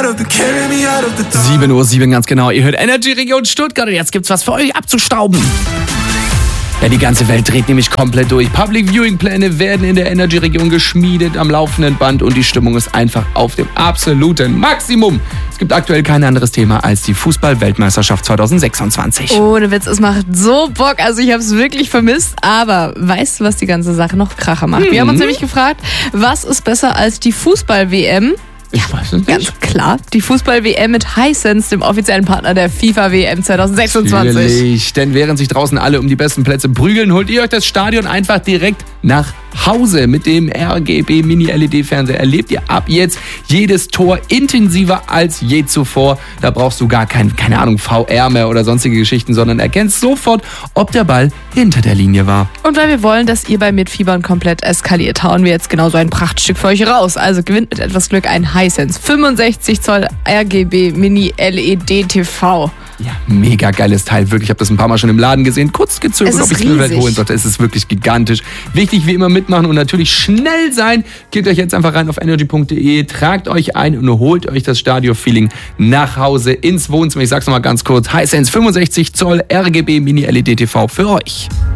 7:07 Uhr ganz genau. Ihr hört Energy Region Stuttgart und jetzt gibt's was für euch abzustauben. Ja, die ganze Welt dreht nämlich komplett durch. Public Viewing Pläne werden in der Energy Region geschmiedet am laufenden Band und die Stimmung ist einfach auf dem absoluten Maximum. Es gibt aktuell kein anderes Thema als die Fußball-Weltmeisterschaft 2026. Ohne Witz, es macht so Bock. Also ich habe es wirklich vermisst. Aber weißt du, was die ganze Sache noch Kracher macht? Wir haben uns nämlich gefragt, was ist besser als die Fußball-WM? Ich weiß es nicht. Ganz klar, die Fußball-WM mit Hisense, dem offiziellen Partner der FIFA-WM 2026. Natürlich, denn während sich draußen alle um die besten Plätze prügeln, holt ihr euch das Stadion einfach direkt nach Hause. Mit dem RGB Mini-LED-Fernseher erlebt ihr ab jetzt jedes Tor intensiver als je zuvor. Da brauchst du gar keine Ahnung, VR mehr oder sonstige Geschichten, sondern erkennst sofort, ob der Ball hinter der Linie war. Und weil wir wollen, dass ihr bei Mitfiebern komplett eskaliert, hauen wir jetzt genau so ein Prachtstück für euch raus. Also gewinnt mit etwas Glück ein Hisense 65 Zoll RGB Mini-LED TV. Ja, mega geiles Teil, wirklich. Ich habe das ein paar Mal schon im Laden gesehen. Kurz gezögert, ob ich es mir holen sollte. Es ist wirklich gigantisch. Wichtig wie immer mitmachen und natürlich schnell sein. Klickt euch jetzt einfach rein auf energy.de, tragt euch ein und holt euch das Stadion-Feeling nach Hause ins Wohnzimmer. Ich sag's nochmal ganz kurz. Hisense 65 Zoll RGB Mini-LED TV für euch.